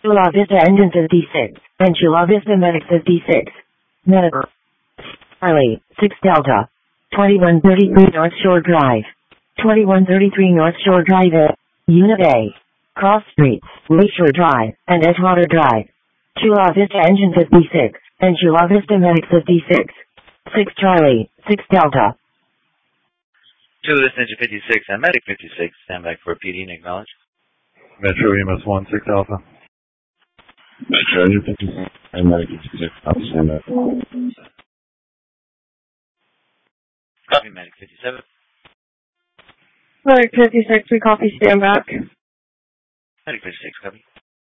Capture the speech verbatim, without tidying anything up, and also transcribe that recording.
Chula Vista Engine fifty-six, and Chula Vista Medic fifty-six. Medic. Charlie, six Delta. twenty-one thirty-three North Shore Drive. twenty-one thirty-three North Shore Drive A. Unit A. Cross Streets, Lakeshore Drive, and Edgewater Drive. Chula Vista Engine fifty-six, and Chula Vista Medic fifty-six. six Charlie, six Delta. Chula Vista Engine fifty-six and Medic fifty-six, stand back for P D and acknowledge. Metro E M S one, six Alpha. Metro Engine fifty-six and Medic fifty-six, Alpha, stand back. Copy, Medic fifty-seven. Medic fifty-six, we copy, stand back. Medic fifty-six, copy.